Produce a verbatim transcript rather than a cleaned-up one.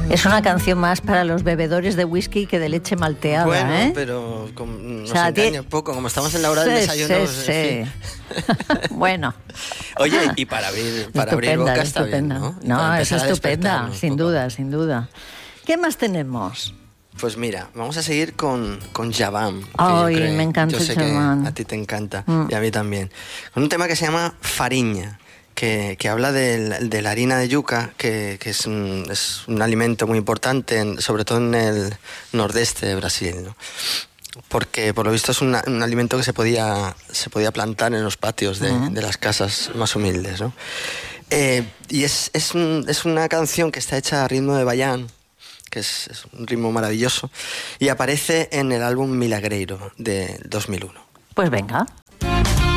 Es una canción más para los bebedores de whisky que de leche malteada, bueno, ¿eh? pero con, nos o sea, engaña ti... un poco, como estamos en la hora del sí, desayuno. Sí, pues, sí. en fin. Bueno. Oye, y para abrir, para abrir estupenda, boca está estupenda. bien, ¿no? Y No, para es empezar a estupenda, despertarnos sin un poco. duda, sin duda. ¿Qué más tenemos? Pues mira, vamos a seguir con, con Javan. Ay, me encanta Yo sé Javan. que a ti te encanta, mm. y a mí también. Con un tema que se llama Fariña, que, que habla del, de la harina de yuca, que, que es, un, es un alimento muy importante, en, sobre todo en el nordeste de Brasil, ¿no? Porque por lo visto es una, un alimento que se podía, se podía plantar en los patios de, uh-huh. de las casas más humildes, ¿no? Eh, y es, es, un, es una canción que está hecha a ritmo de baián, que es, es un ritmo maravilloso, y aparece en el álbum Milagreiro de dos mil uno. Pues venga.